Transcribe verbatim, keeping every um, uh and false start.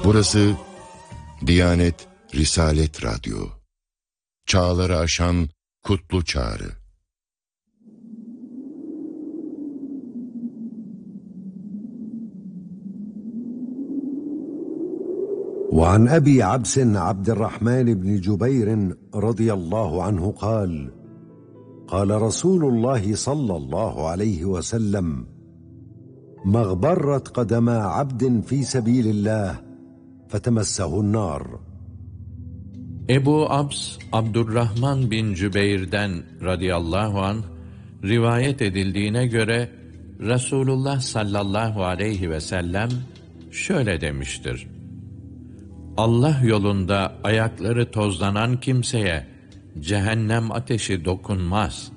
Burası Diyanet Risalet Radyo. Çağları aşan kutlu çağrı. وعن أبي عبس عبد الرحمن بن جبير رضي الله عنه قال قال رسول الله صلى الله عليه وسلم ما اغبرت قدما عبد في سبيل الله فتمسه النار. Ebu Abs Abdurrahman bin Cübeyr'den radıyallahu anh rivayet edildiğine göre Resulullah sallallahu aleyhi ve sellem şöyle demiştir: Allah yolunda ayakları tozlanan kimseye cehennem ateşi dokunmaz.